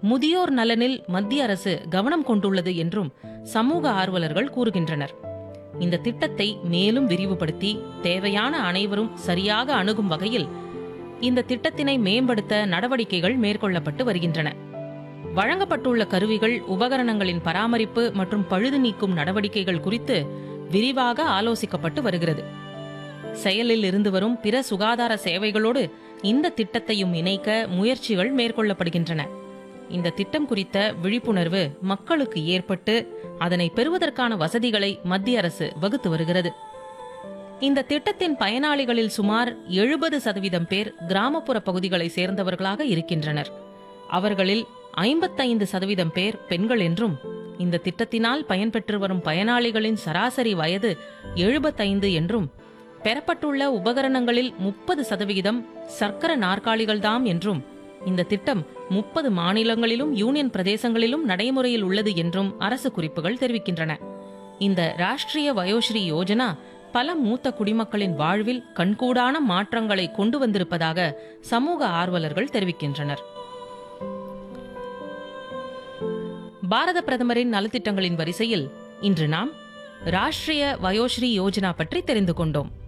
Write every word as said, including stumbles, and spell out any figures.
முதியோர் நலனில் மத்திய அரசு கவனம் கொண்டுள்ளது என்றும் சமூக ஆர்வலர்கள் கூறுகின்றனர். இந்த திட்டத்தை மேலும் விரிவுபடுத்தி தேவையான அனைவரும் சரியாக அணுகும் வகையில் இந்த திட்டத்தினை மேம்படுத்த நடவடிக்கைகள் மேற்கொள்ளப்பட்டு வருகின்றன. வழங்கப்பட்டுள்ள கருவிகள், உபகரணங்களின் பராமரிப்பு மற்றும் பழுது நீக்கும் நடவடிக்கைகள் குறித்து விரிவாக ஆலோசிக்கப்பட்டு வருகிறது. செயலில் இருந்து வரும் பிற சுகாதார சேவைகளோடு இந்த திட்டத்தையும் இணைக்க முயற்சிகள் மேற்கொள்ளப்படுகின்றன. இந்த திட்டம் குறித்த விழிப்புணர்வு மக்களுக்கு ஏற்பட்டு அதனை பெறுவதற்கான வசதிகளை மத்திய அரசு வகுத்து வருகிறது. இந்த திட்டத்தின் பயனாளிகளில் சுமார் எழுபது சதவீதம் பேர் கிராமப்புற பகுதிகளை சேர்ந்தவர்களாக இருக்கின்றனர். அவர்களில் ஐம்பத்தைந்து சதவீதம் பேர் பெண்கள் என்றும், இந்த திட்டத்தினால் பயன்பெற்று வரும் பயனாளிகளின் சராசரி வயது எழுபத்தைந்து என்றும், பெறப்பட்டுள்ள உபகரணங்களில் முப்பது சதவிகிதம் சக்கர நாற்காலிகள்தாம் என்றும், இந்த திட்டம் முப்பது மாநிலங்களிலும் யூனியன் பிரதேசங்களிலும் நடைமுறையில் உள்ளது என்றும் அரசு குறிப்புகள் தெரிவிக்கின்றன. இந்த ராஷ்டிரிய வயோஸ்ரீ யோஜனா பல மூத்த குடிமக்களின் வாழ்வில் கண்கூடான மாற்றங்களை கொண்டு வந்திருப்பதாக சமூக ஆர்வலர்கள் தெரிவிக்கின்றனர். பாரத பிரதமரின் நலத்திட்டங்களின் வரிசையில் இன்று நாம் ராஷ்டிரிய வயோஸ்ரீ யோஜனா பற்றி தெரிந்து கொண்டோம்.